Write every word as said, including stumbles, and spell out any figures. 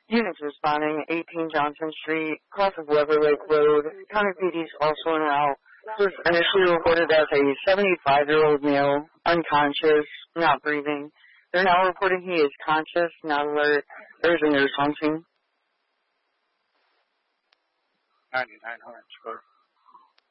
Units responding, eighteen Johnson Street, cross of Weber Lake Road. County P D is also en route. Was initially reported as a seventy-five-year-old male, unconscious, not breathing. They're now reporting he is conscious, not alert. There's a nurse on scene. ninety-nine hundred square.